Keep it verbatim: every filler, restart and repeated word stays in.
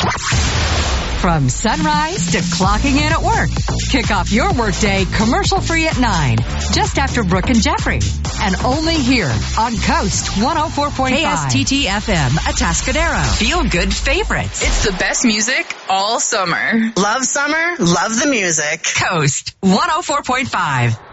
From sunrise to clocking in at work. Kick off your workday commercial-free at nine, just after Brooke and Jeffrey. And only here on Coast one oh four point five. K S T T F M, Atascadero. Feel good favorites. It's the best music all summer. Love summer, love the music. Coast one oh four point five.